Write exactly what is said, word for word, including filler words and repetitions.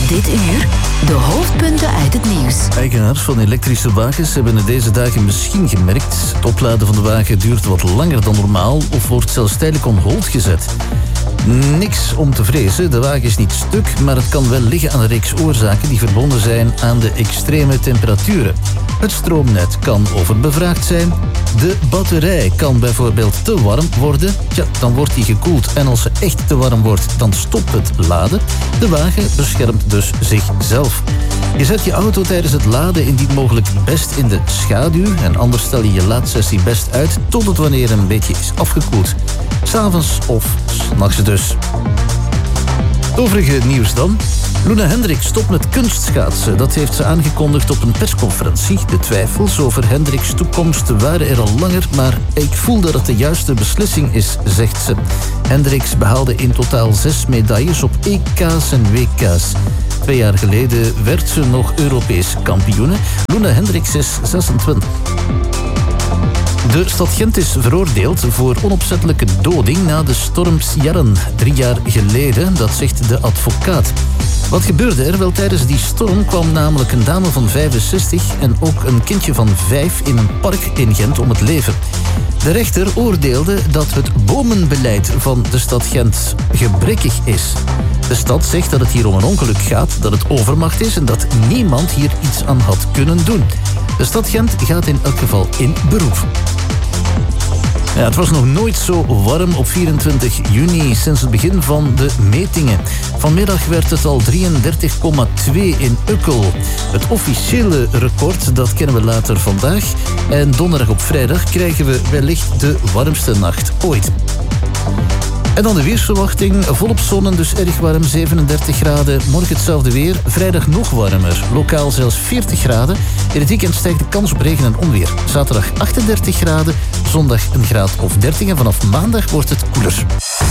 Dit uur de hoofdpunten uit het nieuws. Eigenaars van elektrische wagens hebben het deze dagen misschien gemerkt. Het opladen van de wagen duurt wat langer dan normaal of wordt zelfs tijdelijk on hold gezet. Niks om te vrezen, de wagen is niet stuk, maar het kan wel liggen aan een reeks oorzaken die verbonden zijn aan de extreme temperaturen. Het stroomnet kan overbevraagd zijn. De batterij kan bijvoorbeeld te warm worden. Ja, dan wordt die gekoeld en als ze echt te warm wordt, dan stopt het laden. De wagen beschermt dus zichzelf. Je zet je auto tijdens het laden indien mogelijk best in de schaduw en anders stel je je laadsessie best uit tot het wanneer een beetje is afgekoeld. 's Avonds of 's nachts dus. Het overige nieuws dan. Loene Hendricks stopt met kunstschaatsen. Dat heeft ze aangekondigd op een persconferentie. De twijfels over Hendricks' toekomst waren er al langer, maar ik voel dat het de juiste beslissing is, zegt ze. Hendricks behaalde in totaal zes medailles op E K's en W K's. Twee jaar geleden werd ze nog Europees kampioene. Loene Hendricks is zesentwintig. De stad Gent is veroordeeld voor onopzettelijke doding na de storm Ciarán drie jaar geleden, dat zegt de advocaat. Wat gebeurde er? Wel, tijdens die storm kwam namelijk een dame van vijfenzestig en ook een kindje van vijf in een park in Gent om het leven. De rechter oordeelde dat het bomenbeleid van de stad Gent gebrekkig is. De stad zegt dat het hier om een ongeluk gaat, dat het overmacht is en dat niemand hier iets aan had kunnen doen. De stad Gent gaat in elk geval in beroep. Ja, het was nog nooit zo warm op vierentwintig juni sinds het begin van de metingen. Vanmiddag werd het al drieëndertig komma twee in Ukkel. Het officiële record, dat kennen we later vandaag. En donderdag op vrijdag krijgen we wellicht de warmste nacht ooit. En dan de weersverwachting. Volop zon en dus erg warm, zevenendertig graden. Morgen hetzelfde weer. Vrijdag nog warmer. Lokaal zelfs veertig graden. In het weekend stijgt de kans op regen en onweer. Zaterdag achtendertig graden. Zondag een graad of dertien. En vanaf maandag wordt het koeler.